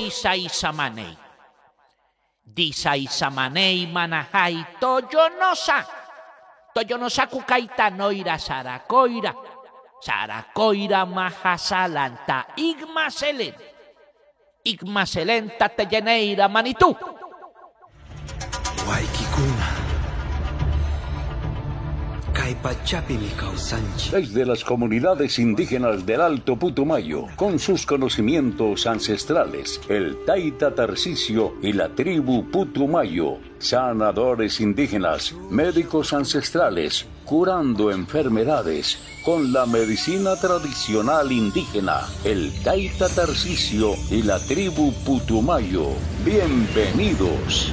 isaisamanei. Disaisamanei manajai toyonosa. Toyonosa kukaita noira saracoira. Saracoira majasalanta igmaselen. Igmaselenta teyeneira manitú. Waikikuna. Caipachapi mi causanchi. Desde las comunidades indígenas del Alto Putumayo, con sus conocimientos ancestrales, el Taita Tarcisio y la tribu Putumayo, sanadores indígenas, médicos ancestrales, curando enfermedades con la medicina tradicional indígena, el Taita Tarcisio y la tribu Putumayo. Bienvenidos.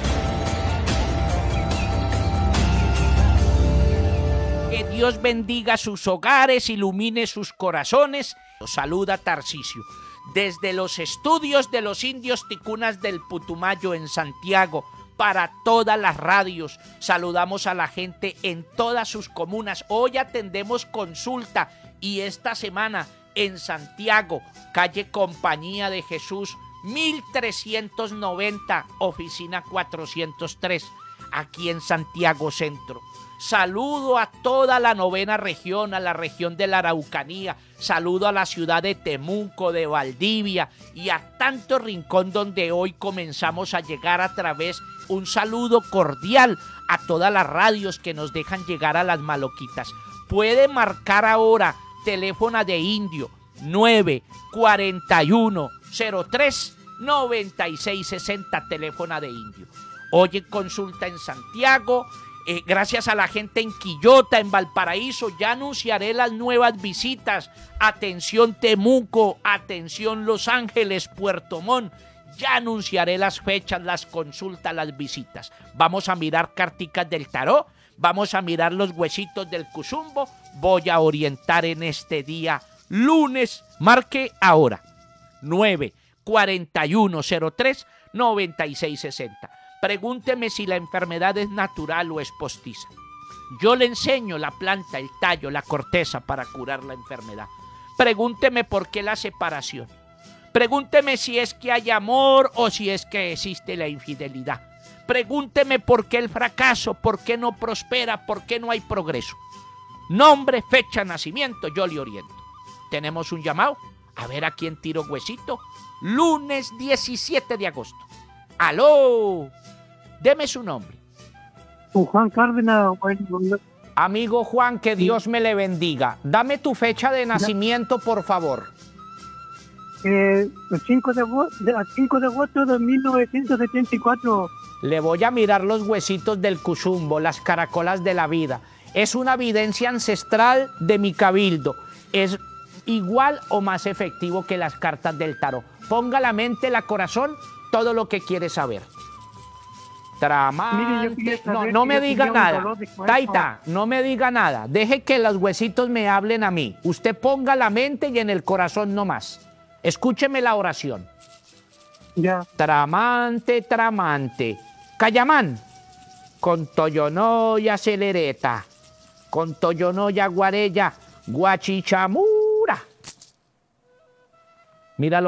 Que Dios bendiga sus hogares, ilumine sus corazones. Los saluda Tarcisio. Desde los estudios de los indios ticunas del Putumayo en Santiago, para todas las radios, saludamos a la gente en todas sus comunas. Hoy atendemos consulta y esta semana en Santiago, calle Compañía de Jesús, 1390, oficina 403, aquí en Santiago Centro. Saludo a toda la 9ª región, a la región de la Araucanía, saludo a la ciudad de Temuco, de Valdivia y a tanto rincón donde hoy comenzamos a llegar a través. Un saludo cordial a todas las radios que nos dejan llegar a las maloquitas. Puede marcar ahora teléfono de indio 941-03-9660, teléfono de indio. Hoy en consulta en Santiago. Gracias a la gente en Quillota, en Valparaíso, ya anunciaré las nuevas visitas. Atención Temuco, atención Los Ángeles, Puerto Montt. Ya anunciaré las fechas, las consultas, las visitas. Vamos a mirar carticas del tarot, vamos a mirar los huesitos del cusumbo. Voy a orientar en este día lunes. Marque ahora 941-03-9660. Pregúnteme si la enfermedad es natural o es postiza. Yo le enseño la planta, el tallo, la corteza para curar la enfermedad. Pregúnteme por qué la separación. Pregúnteme si es que hay amor o si es que existe la infidelidad. Pregúnteme por qué el fracaso, por qué no prospera, por qué no hay progreso. Nombre, fecha, nacimiento, yo le oriento. Tenemos un llamado. A ver a quién tiro huesito. Lunes 17 de agosto. ¡Aló! Deme su nombre. Juan Cárdenas. Amigo Juan, que Dios me le bendiga. Dame tu fecha de nacimiento, por favor. El 5 de agosto de 1974. Le voy a mirar los huesitos del cusumbo, las caracolas de la vida. Es una evidencia ancestral de mi cabildo. Es igual o más efectivo que las cartas del tarot. Ponga la mente, la corazón, todo lo que quiere saber. Tramante. No me diga nada. Taita, no me diga nada. Deje que los huesitos me hablen a mí. Usted ponga la mente y en el corazón nomás. Escúcheme la oración. Ya. Tramante, tramante. Cayamán. Con toyonoya celereta. Con toyonoya guarella. Guachichamura. Míralo.